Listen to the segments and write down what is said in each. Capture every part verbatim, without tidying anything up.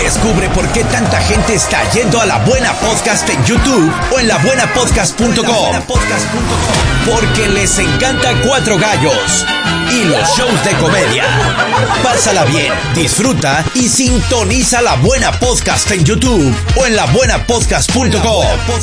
Descubre por qué tanta gente está yendo a La Buena Podcast en YouTube o en la buena podcast punto com. Porque les encanta Cuatro Gallos y los shows de comedia. Pásala bien, disfruta y sintoniza La Buena Podcast en YouTube o en la buena podcast punto com.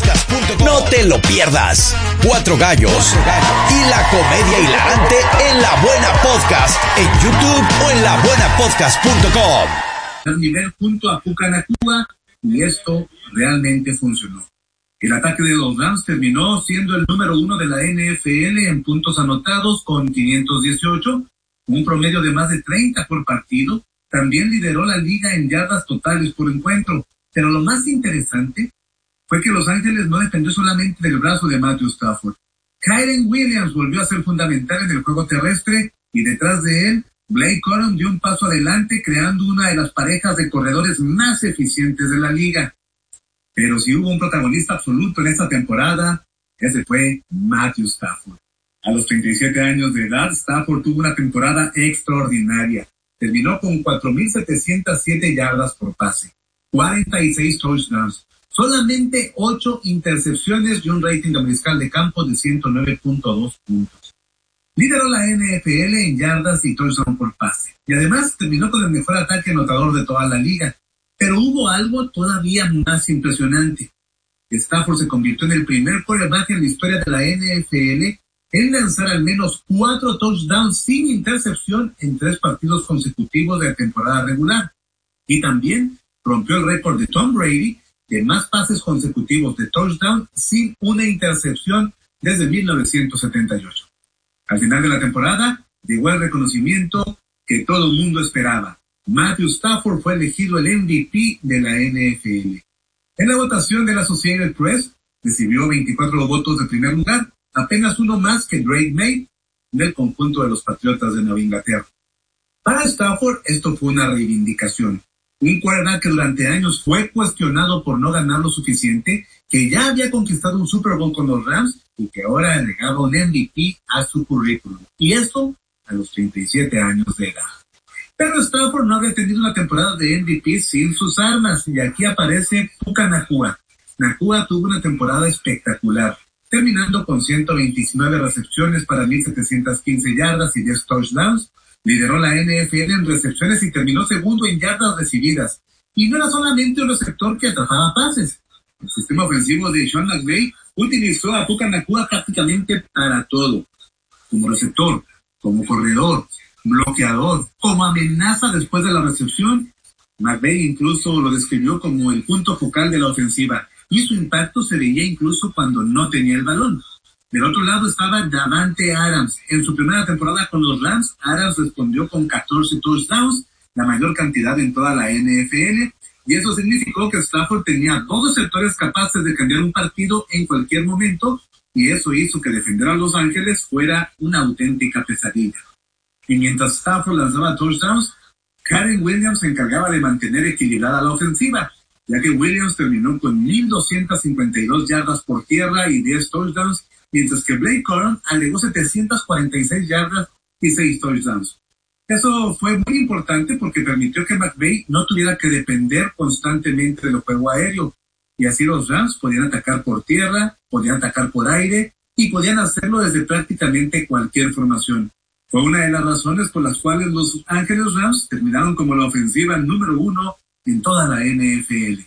No te lo pierdas. Cuatro Gallos y la comedia hilarante en La Buena Podcast en YouTube o en la buena podcast punto com. Al nivel junto a Pucanacua, y esto realmente funcionó. El ataque de los Rams terminó siendo el número uno de la N F L en puntos anotados con quinientos dieciocho, un promedio de más de treinta por partido. También lideró la liga en yardas totales por encuentro. Pero lo más interesante fue que Los Ángeles no dependió solamente del brazo de Matthew Stafford. Kyren Williams volvió a ser fundamental en el juego terrestre y detrás de él, Blake Corum dio un paso adelante creando una de las parejas de corredores más eficientes de la liga. Pero si hubo un protagonista absoluto en esta temporada, ese fue Matthew Stafford. A los treinta y siete años de edad, Stafford tuvo una temporada extraordinaria. Terminó con cuatro mil setecientas siete yardas por pase, cuarenta y seis touchdowns, solamente ocho intercepciones y un rating de mariscal de campo de ciento nueve punto dos puntos. Lideró la N F L en yardas y touchdown por pase. Y además terminó con el mejor ataque anotador de toda la liga. Pero hubo algo todavía más impresionante. Stafford se convirtió en el primer quarterback en la historia de la N F L en lanzar al menos cuatro touchdowns sin intercepción en tres partidos consecutivos de la temporada regular. Y también rompió el récord de Tom Brady de más pases consecutivos de touchdown sin una intercepción desde mil novecientos setenta y ocho. Al final de la temporada, llegó el reconocimiento que todo el mundo esperaba. Matthew Stafford fue elegido el M V P de la N F L. En la votación de la Associated Press, recibió veinticuatro votos de primer lugar, apenas uno más que Drake May, del conjunto de los Patriotas de Nueva Inglaterra. Para Stafford, esto fue una reivindicación. Un quarterback que durante años fue cuestionado por no ganar lo suficiente, que ya había conquistado un Super Bowl con los Rams y que ahora agregaba un M V P a su currículum. Y esto a los treinta y siete años de edad. Pero Stafford no había tenido una temporada de M V P sin sus armas, y aquí aparece Pucanacua. Nacua tuvo una temporada espectacular, terminando con ciento veintinueve recepciones para mil setecientas quince yardas y diez touchdowns. Lideró la N F L en recepciones y terminó segundo en yardas recibidas. Y no era solamente un receptor que atrapaba pases. El sistema ofensivo de Sean McVay utilizó a Pucanacua prácticamente para todo. Como receptor, como corredor, bloqueador, como amenaza después de la recepción. McVay incluso lo describió como el punto focal de la ofensiva. Y su impacto se veía incluso cuando no tenía el balón. Del otro lado estaba Davante Adams. En su primera temporada con los Rams, Adams respondió con catorce touchdowns, la mayor cantidad en toda la N F L, y eso significó que Stafford tenía dos receptores capaces de cambiar un partido en cualquier momento, y eso hizo que defender a Los Ángeles fuera una auténtica pesadilla. Y mientras Stafford lanzaba touchdowns, Kyren Williams se encargaba de mantener equilibrada la ofensiva, ya que Williams terminó con mil doscientas cincuenta y dos yardas por tierra y diez touchdowns, mientras que Blake Corum agregó setecientas cuarenta y seis yardas y seis touchdowns. Eso fue muy importante porque permitió que McVay no tuviera que depender constantemente del juego aéreo, y así los Rams podían atacar por tierra, podían atacar por aire, y podían hacerlo desde prácticamente cualquier formación. Fue una de las razones por las cuales los Ángeles Rams terminaron como la ofensiva número uno en toda la N F L.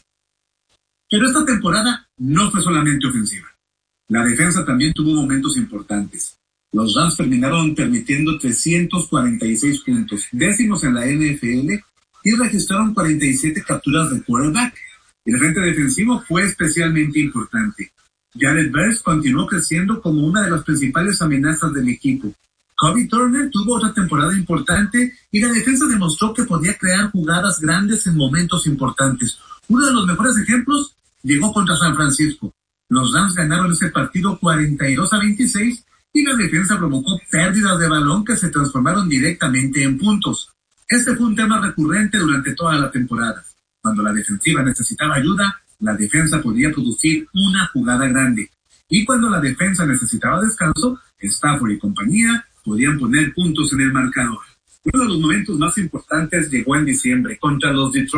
Pero esta temporada no fue solamente ofensiva. La defensa también tuvo momentos importantes. Los Rams terminaron permitiendo trescientos cuarenta y seis puntos, décimos en la N F L, y registraron cuarenta y siete capturas de quarterback. El frente defensivo fue especialmente importante. Jared Verse continuó creciendo como una de las principales amenazas del equipo. Kobe Turner tuvo otra temporada importante y la defensa demostró que podía crear jugadas grandes en momentos importantes. Uno de los mejores ejemplos llegó contra San Francisco. Los Rams ganaron ese partido cuarenta y dos a veintiséis y la defensa provocó pérdidas de balón que se transformaron directamente en puntos. Este fue un tema recurrente durante toda la temporada. Cuando la defensiva necesitaba ayuda, la defensa podía producir una jugada grande. Y cuando la defensa necesitaba descanso, Stafford y compañía podían poner puntos en el marcador. Uno de los momentos más importantes llegó en diciembre contra los Detroit